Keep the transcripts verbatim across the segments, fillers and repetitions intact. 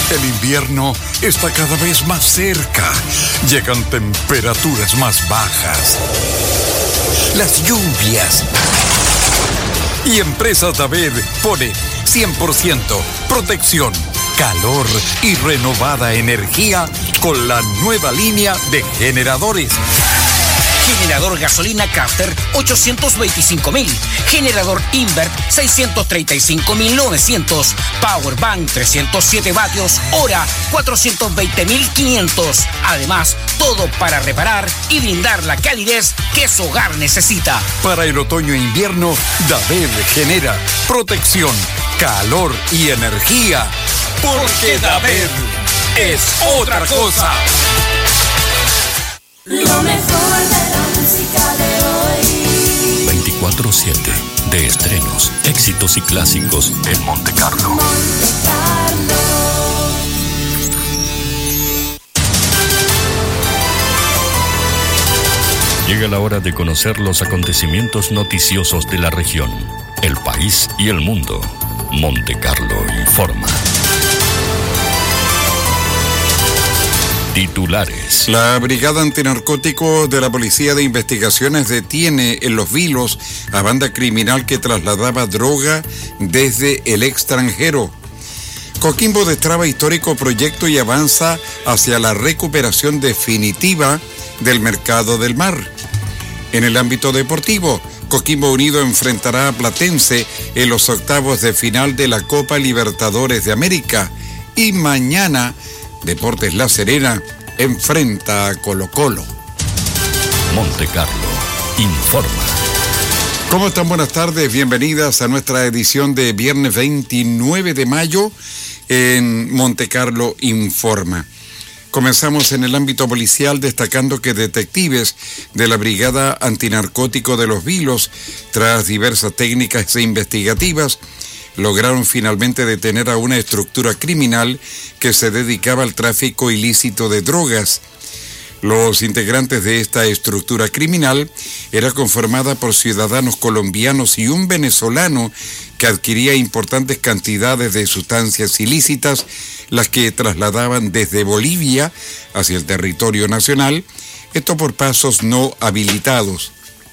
El invierno está cada vez más cerca. Llegan temperaturas más bajas. Las lluvias. Y Empresas David pone cien por ciento protección, calor y renovada energía con la nueva línea de generadores. Generador gasolina Caster ochocientos veinticinco mil, generador Invert seiscientos treinta y cinco mil novecientos, Powerbank trescientos siete vatios hora cuatrocientos veinte mil quinientos. Además, todo para reparar y brindar la calidez que su hogar necesita. Para el otoño e invierno, David genera protección, calor y energía. Porque David es otra cosa. Lo mejor de la música de hoy. veinticuatro siete de estrenos, éxitos y clásicos en Monte Carlo. Monte Carlo. Llega la hora de conocer los acontecimientos noticiosos de la región, el país y el mundo. Monte Carlo informa. Titulares. La Brigada Antinarcótico de la Policía de Investigaciones detiene en Los Vilos a banda criminal que trasladaba droga desde el extranjero. Coquimbo destraba histórico proyecto y avanza hacia la recuperación definitiva del mercado del mar. En el ámbito deportivo, Coquimbo Unido enfrentará a Platense en los octavos de final de la Copa Libertadores de América. Y mañana, Deportes La Serena enfrenta a Colo-Colo. Monte Carlo informa. ¿Cómo están? Buenas tardes, bienvenidas a nuestra edición de viernes veintinueve de mayo en Monte Carlo informa. Comenzamos en el ámbito policial destacando que detectives de la Brigada Antinarcótico de Los Vilos, tras diversas técnicas investigativas, lograron finalmente detener a una estructura criminal que se dedicaba al tráfico ilícito de drogas. Los integrantes de esta estructura criminal era conformada por ciudadanos colombianos y un venezolano que adquiría importantes cantidades de sustancias ilícitas, las que trasladaban desde Bolivia hacia el territorio nacional, esto por pasos no habilitados.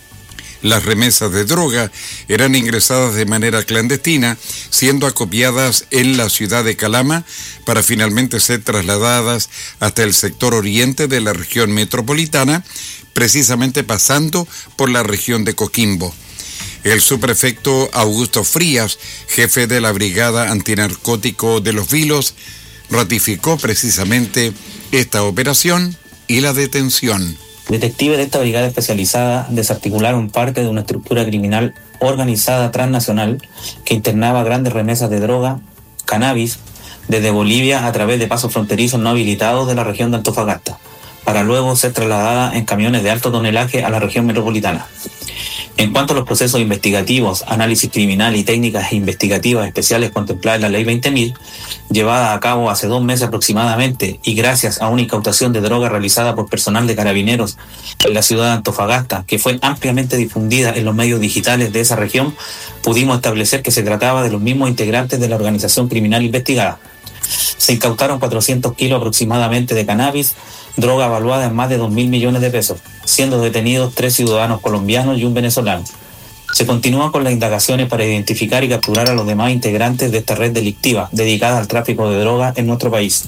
Las remesas de droga eran ingresadas de manera clandestina, siendo acopiadas en la ciudad de Calama para finalmente ser trasladadas hasta el sector oriente de la región metropolitana, precisamente pasando por la región de Coquimbo. El subprefecto Augusto Frías, jefe de la Brigada Antinarcótico de Los Vilos, ratificó precisamente esta operación y la detención. Detectives de esta brigada especializada desarticularon parte de una estructura criminal organizada transnacional que internaba grandes remesas de droga, cannabis, desde Bolivia a través de pasos fronterizos no habilitados de la región de Antofagasta, para luego ser trasladada en camiones de alto tonelaje a la región metropolitana. En cuanto a los procesos investigativos, análisis criminal y técnicas investigativas especiales contempladas en la Ley veinte mil, llevada a cabo hace dos meses aproximadamente y gracias a una incautación de droga realizada por personal de carabineros en la ciudad de Antofagasta, que fue ampliamente difundida en los medios digitales de esa región, pudimos establecer que se trataba de los mismos integrantes de la organización criminal investigada. Se incautaron cuatrocientos kilos aproximadamente de cannabis, droga valuada en más de dos mil millones de pesos, siendo detenidos tres ciudadanos colombianos y un venezolano. Se continúan con las indagaciones para identificar y capturar a los demás integrantes de esta red delictiva dedicada al tráfico de droga en nuestro país.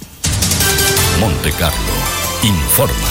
Monte Carlo informa.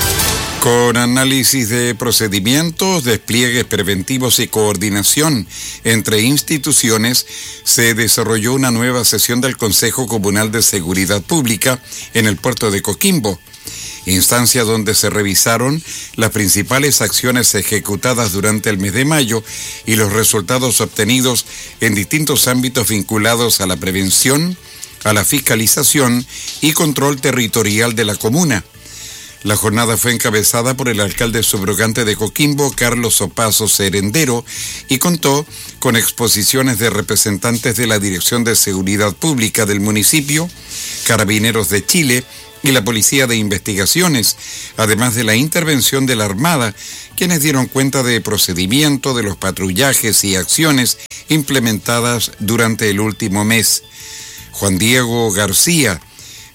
Con análisis de procedimientos, despliegues preventivos y coordinación entre instituciones, se desarrolló una nueva sesión del Consejo Comunal de Seguridad Pública en el puerto de Coquimbo, instancia donde se revisaron las principales acciones ejecutadas durante el mes de mayo y los resultados obtenidos en distintos ámbitos vinculados a la prevención, a la fiscalización y control territorial de la comuna. La jornada fue encabezada por el alcalde subrogante de Coquimbo, Carlos Opazo Serendero, y contó con exposiciones de representantes de la Dirección de Seguridad Pública del municipio, Carabineros de Chile y la Policía de Investigaciones, además de la intervención de la Armada, quienes dieron cuenta de procedimiento de los patrullajes y acciones implementadas durante el último mes. Juan Diego García,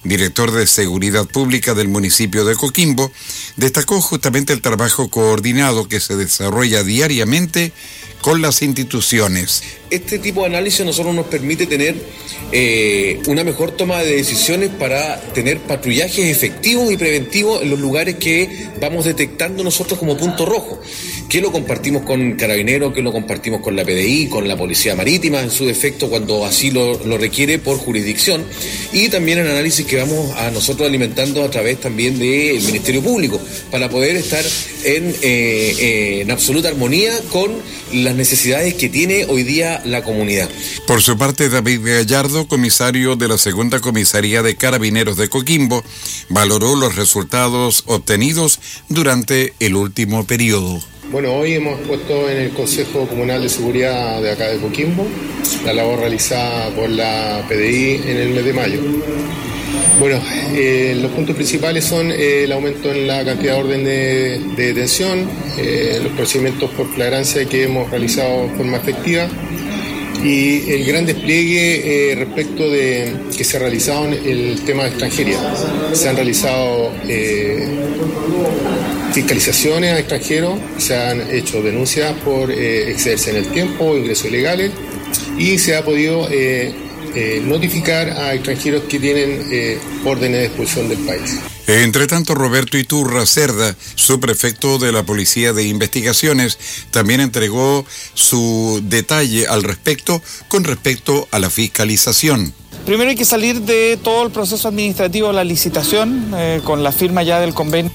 director de Seguridad Pública del municipio de Coquimbo, destacó justamente el trabajo coordinado que se desarrolla diariamente con las instituciones. Este tipo de análisis a nosotros nos permite tener eh, una mejor toma de decisiones para tener patrullajes efectivos y preventivos en los lugares que vamos detectando nosotros como punto rojo, que lo compartimos con Carabineros, que lo compartimos con la P D I, con la Policía Marítima en su defecto cuando así lo, lo requiere por jurisdicción, y también el análisis que vamos a nosotros alimentando a través también del Ministerio Público para poder estar en, eh, eh, en absoluta armonía con las necesidades que tiene hoy día la comunidad. Por su parte, David Gallardo, comisario de la Segunda Comisaría de Carabineros de Coquimbo, valoró los resultados obtenidos durante el último periodo. Bueno, hoy hemos puesto en el Consejo Comunal de Seguridad de acá de Coquimbo la labor realizada por la P D I en el mes de mayo. Bueno, eh, los puntos principales son eh, el aumento en la cantidad de órdenes de detención, eh, los procedimientos por flagrancia que hemos realizado de forma efectiva y el gran despliegue eh, respecto de que se ha realizado en el tema de extranjería. Se han realizado eh, fiscalizaciones a extranjeros, se han hecho denuncias por eh, excederse en el tiempo, ingresos ilegales, y se ha podido eh, eh, notificar a extranjeros que tienen eh, órdenes de expulsión del país. Entre tanto, Roberto Iturra Cerda, subprefecto de la Policía de Investigaciones, también entregó su detalle al respecto con respecto a la fiscalización. Primero hay que salir de todo el proceso administrativo de la licitación, eh, con la firma ya del convenio.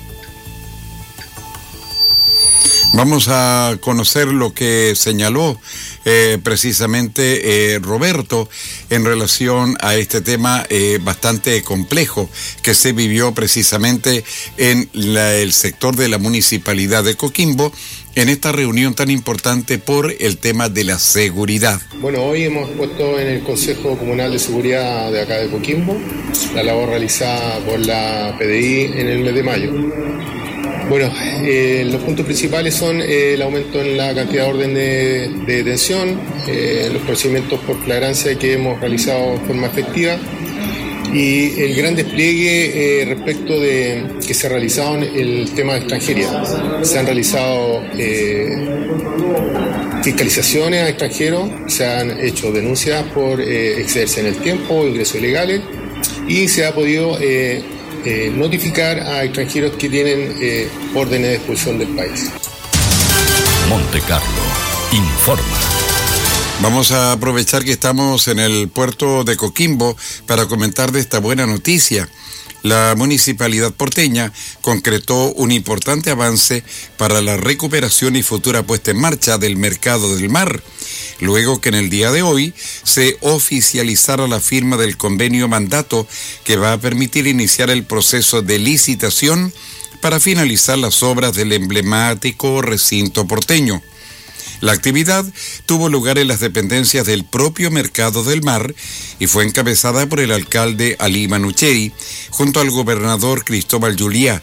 Vamos a conocer lo que señaló eh, precisamente eh, Roberto en relación a este tema eh, bastante complejo que se vivió precisamente en la, el sector de la Municipalidad de Coquimbo en esta reunión tan importante por el tema de la seguridad. Bueno, hoy hemos puesto en el Consejo Comunal de Seguridad de acá de Coquimbo la labor realizada por la P D I en el mes de mayo. Bueno, eh, los puntos principales son eh, el aumento en la cantidad de órdenes de detención, eh, los procedimientos por flagrancia que hemos realizado de forma efectiva y el gran despliegue eh, respecto de que se ha realizado en el tema de extranjería. Se han realizado eh, fiscalizaciones a extranjeros, se han hecho denuncias por eh, excederse en el tiempo, ingresos ilegales, y se ha podido eh, Eh, notificar a extranjeros que tienen eh, órdenes de expulsión del país. Monte Carlo informa. Vamos a aprovechar que estamos en el puerto de Coquimbo para comentar de esta buena noticia. La municipalidad porteña concretó un importante avance para la recuperación y futura puesta en marcha del mercado del mar, luego que en el día de hoy se oficializara la firma del convenio mandato que va a permitir iniciar el proceso de licitación para finalizar las obras del emblemático recinto porteño. La actividad tuvo lugar en las dependencias del propio Mercado del Mar y fue encabezada por el alcalde Ali Manucheri, junto al gobernador Cristóbal Juliá,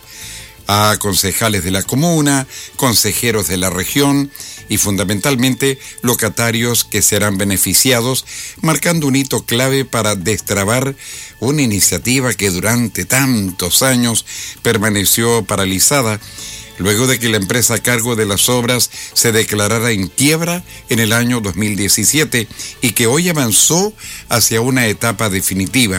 a concejales de la comuna, consejeros de la región y fundamentalmente locatarios que serán beneficiados, marcando un hito clave para destrabar una iniciativa que durante tantos años permaneció paralizada, luego de que la empresa a cargo de las obras se declarara en quiebra en el año dos mil diecisiete y que hoy avanzó hacia una etapa definitiva.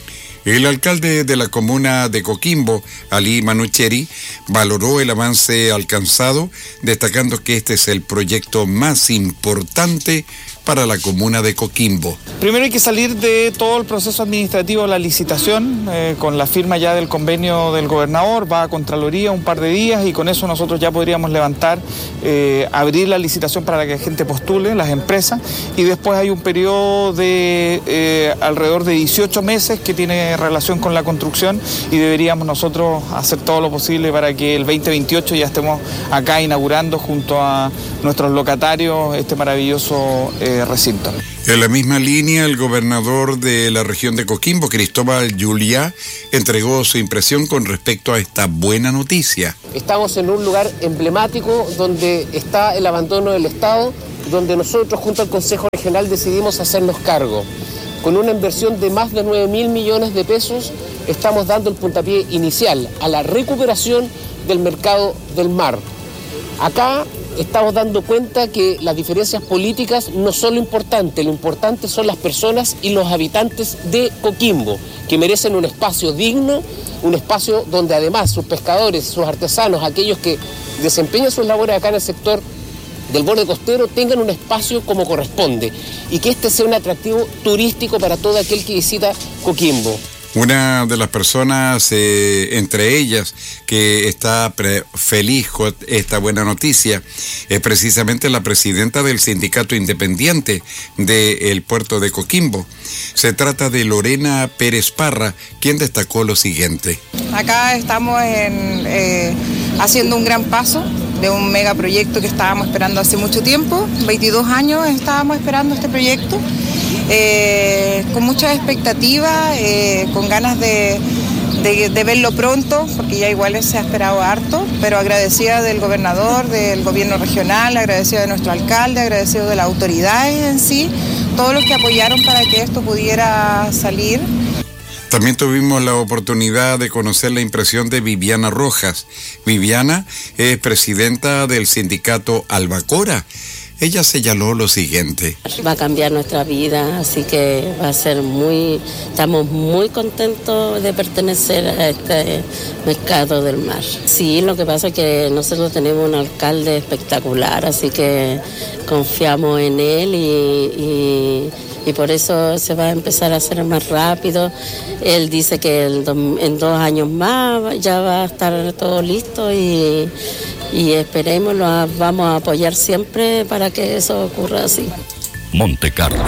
El alcalde de la comuna de Coquimbo, Ali Manucheri, valoró el avance alcanzado, destacando que este es el proyecto más importante para la comuna de Coquimbo. Primero hay que salir de todo el proceso administrativo de la licitación, eh, con la firma ya del convenio del gobernador, va a Contraloría un par de días y con eso nosotros ya podríamos levantar, eh, abrir la licitación para que la gente postule, las empresas, y después hay un periodo de eh, alrededor de dieciocho meses que tiene relación con la construcción y deberíamos nosotros hacer todo lo posible para que el veinte veintiocho ya estemos acá inaugurando junto a nuestros locatarios este maravilloso eh, recinto. En la misma línea, el gobernador de la región de Coquimbo, Cristóbal Juliá, entregó su impresión con respecto a esta buena noticia. Estamos en un lugar emblemático donde está el abandono del Estado, donde nosotros junto al Consejo Regional decidimos hacernos cargo. Con una inversión de más de nueve mil millones de pesos, estamos dando el puntapié inicial a la recuperación del mercado del mar. Acá estamos dando cuenta que las diferencias políticas no son lo importante, lo importante son las personas y los habitantes de Coquimbo, que merecen un espacio digno, un espacio donde además sus pescadores, sus artesanos, aquellos que desempeñan sus labores acá en el sector del borde costero, tengan un espacio como corresponde y que este sea un atractivo turístico para todo aquel que visita Coquimbo. Una de las personas, eh, entre ellas, que está pre- feliz con esta buena noticia, es precisamente la presidenta del Sindicato Independiente del Puerto de Coquimbo. Se trata de Lorena Pérez Parra, quien destacó lo siguiente. Acá estamos en, eh, haciendo un gran paso de un megaproyecto que estábamos esperando hace mucho tiempo, veintidós años estábamos esperando este proyecto. Eh, con muchas expectativas, eh, con ganas de, de, de verlo pronto, porque ya igual se ha esperado harto, pero agradecida del gobernador, del gobierno regional, agradecida de nuestro alcalde, agradecida de las autoridades en sí, todos los que apoyaron para que esto pudiera salir. También tuvimos la oportunidad de conocer la impresión de Viviana Rojas. Viviana es presidenta del sindicato Albacora. Ella señaló lo siguiente. Va a cambiar nuestra vida, así que va a ser muy, estamos muy contentos de pertenecer a este mercado del mar. Sí, lo que pasa es que nosotros tenemos un alcalde espectacular, así que confiamos en él y, y, y por eso se va a empezar a hacer más rápido. Él dice que el, en dos años más ya va a estar todo listo y... y esperemos, lo vamos a apoyar siempre para que eso ocurra así. Montecarlo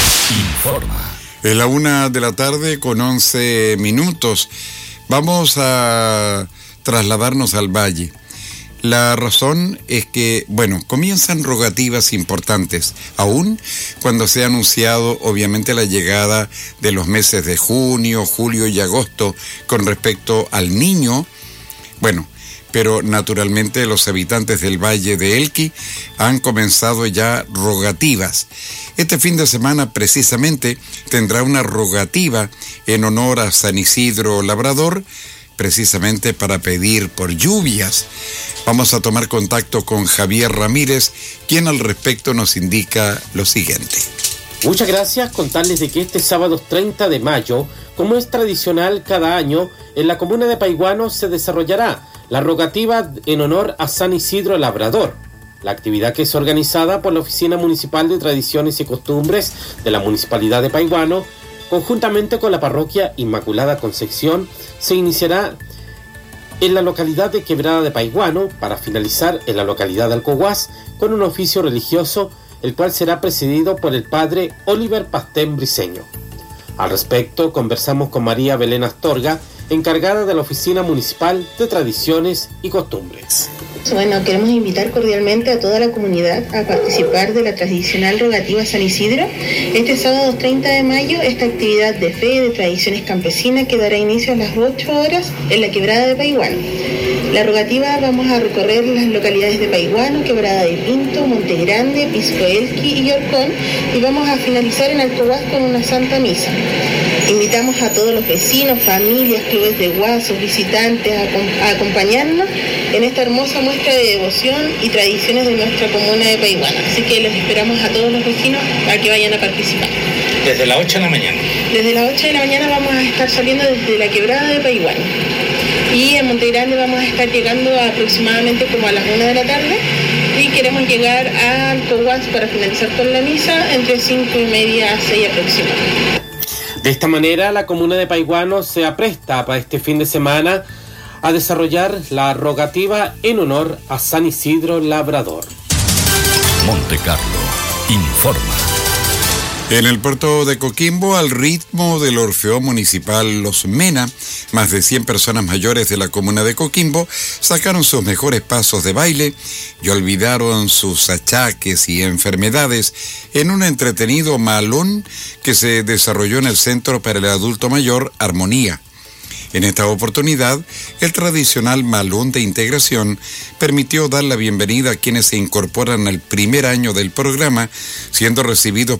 informa. Es la una de la tarde con once minutos. Vamos a trasladarnos al valle. La razón es que, bueno, comienzan rogativas importantes, aún cuando se ha anunciado obviamente la llegada de los meses de junio, julio y agosto con respecto al Niño. Bueno, pero naturalmente los habitantes del Valle de Elqui han comenzado ya rogativas. Este fin de semana precisamente tendrá una rogativa en honor a San Isidro Labrador, precisamente para pedir por lluvias. Vamos a tomar contacto con Javier Ramírez, quien al respecto nos indica lo siguiente. Muchas gracias. Contarles de que este sábado treinta de mayo, como es tradicional cada año, en la comuna de Paiguano se desarrollará la rogativa en honor a San Isidro Labrador. La actividad, que es organizada por la Oficina Municipal de Tradiciones y Costumbres de la Municipalidad de Paiguano, conjuntamente con la Parroquia Inmaculada Concepción, se iniciará en la localidad de Quebrada de Paiguano para finalizar en la localidad de Alcohuas con un oficio religioso, el cual será presidido por el padre Oliver Pastén Briceño. Al respecto, conversamos con María Belén Astorga, encargada de la Oficina Municipal de Tradiciones y Costumbres. Bueno, queremos invitar cordialmente a toda la comunidad a participar de la tradicional rogativa San Isidro. Este sábado treinta de mayo, esta actividad de fe y de tradiciones campesinas que dará inicio a las ocho horas en la Quebrada de Paiguano. La rogativa vamos a recorrer las localidades de Paiguano, Quebrada de Pinto, Monte Grande, Pisco Elqui y Yorcón, y vamos a finalizar en Alcohuas con una santa misa. Invitamos a todos los vecinos, familias, clubes de guasos, visitantes a, a acompañarnos en esta hermosa muestra de devoción y tradiciones de nuestra comuna de Paiguano. Así que los esperamos a todos los vecinos a que vayan a participar. Desde las ocho de la mañana. Desde las ocho de la mañana vamos a estar saliendo desde la Quebrada de Paiguano. Y en Monte Grande vamos a estar llegando aproximadamente como a las una de la tarde. Y queremos llegar a Alcohuas para finalizar con la misa entre cinco y media a seis aproximadamente. De esta manera, la comuna de Paiguano se apresta para este fin de semana a desarrollar la rogativa en honor a San Isidro Labrador. Montecarlo informa. En el puerto de Coquimbo, al ritmo del Orfeón Municipal Los Mena, más de cien personas mayores de la comuna de Coquimbo sacaron sus mejores pasos de baile y olvidaron sus achaques y enfermedades en un entretenido malón que se desarrolló en el Centro para el Adulto Mayor Armonía. En esta oportunidad, el tradicional malón de integración permitió dar la bienvenida a quienes se incorporan al primer año del programa, siendo recibidos